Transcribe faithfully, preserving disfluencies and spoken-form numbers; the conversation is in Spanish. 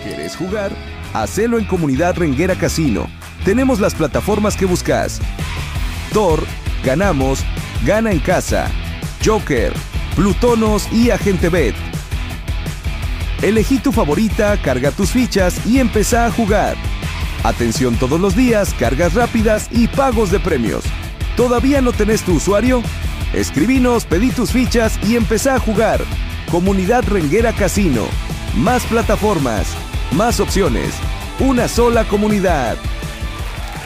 ¿Quieres jugar? Hacelo en Comunidad Renguera Casino. Tenemos las plataformas que buscas. Thor, Ganamos, Gana en Casa, Joker, Plutonos y Agente Bet. Elegí tu favorita, carga tus fichas y empezá a jugar. Atención todos los días, cargas rápidas y pagos de premios. ¿Todavía no tenés tu usuario? Escribinos, pedí tus fichas y empezá a jugar. Comunidad Renguera Casino. Más plataformas, más opciones. Una sola comunidad.